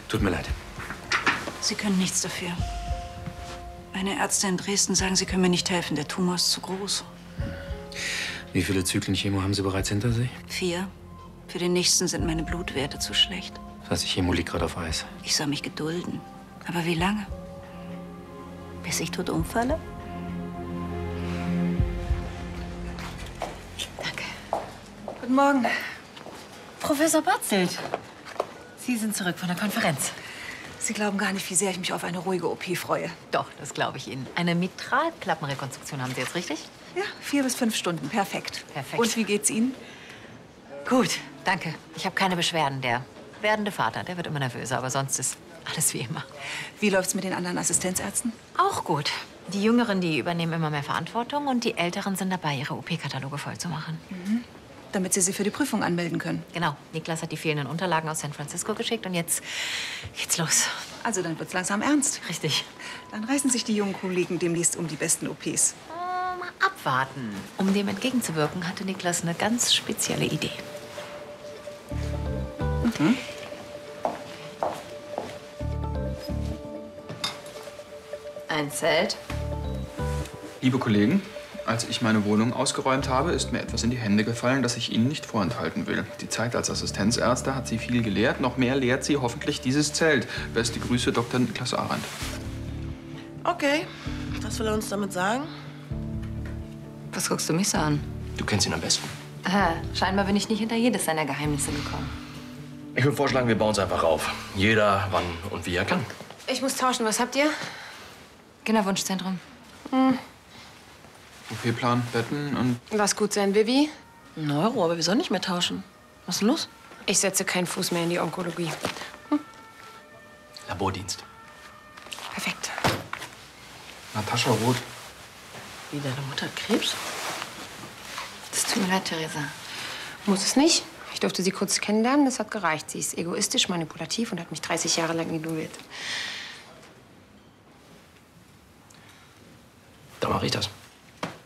Tut mir leid. Sie können nichts dafür. Meine Ärzte in Dresden sagen, sie können mir nicht helfen. Der Tumor ist zu groß. Wie viele Zyklen Chemo haben Sie bereits hinter sich? 4. Für den nächsten sind meine Blutwerte zu schlecht. Das heißt, die Chemo liegt gerade auf Eis. Ich soll mich gedulden. Aber wie lange? Bis ich tot umfalle? Danke. Guten Morgen. Professor Bartzelt. Sie sind zurück von der Konferenz. Sie glauben gar nicht, wie sehr ich mich auf eine ruhige OP freue. Doch, das glaube ich Ihnen. Eine Mitralklappenrekonstruktion haben Sie jetzt, richtig? Ja, 4 bis 5 Stunden. Perfekt. Perfekt. Und wie geht's Ihnen? Gut, danke. Ich habe keine Beschwerden. Der werdende Vater, der wird immer nervöser, aber sonst ist alles wie immer. Wie läuft's mit den anderen Assistenzärzten? Auch gut. Die Jüngeren, die übernehmen immer mehr Verantwortung und die Älteren sind dabei, ihre OP-Kataloge voll zu machen. Damit Sie für die Prüfung anmelden können. Genau. Niklas hat die fehlenden Unterlagen aus San Francisco geschickt und jetzt geht's los. Also dann wird's langsam ernst. Richtig. Dann reißen sich die jungen Kollegen demnächst um die besten OPs. Mal abwarten. Um dem entgegenzuwirken, hatte Niklas eine ganz spezielle Idee. Ein Zelt. Liebe Kollegen, als ich meine Wohnung ausgeräumt habe, ist mir etwas in die Hände gefallen, das ich Ihnen nicht vorenthalten will. Die Zeit als Assistenzärzte hat Sie viel gelehrt. Noch mehr lehrt Sie hoffentlich dieses Zelt. Beste Grüße, Dr. Niklas Arendt. Okay, was will er uns damit sagen? Was guckst du mich so an? Du kennst ihn am besten. Aha, scheinbar bin ich nicht hinter jedes seiner Geheimnisse gekommen. Ich würde vorschlagen, wir bauen es einfach auf. Jeder, wann und wie er kann. Ich muss tauschen. Was habt ihr? Kinderwunschzentrum. OP-Plan, Betten und... Lass gut sein, Vivi. Ein Euro, aber wir sollen nicht mehr tauschen. Was ist denn los? Ich setze keinen Fuß mehr in die Onkologie. Labordienst. Perfekt. Natascha Roth. Wie, deine Mutter hat Krebs? Das tut mir leid, Theresa. Muss es nicht. Ich durfte sie kurz kennenlernen, das hat gereicht. Sie ist egoistisch, manipulativ und hat mich 30 Jahre lang ignoriert. Da mache ich das.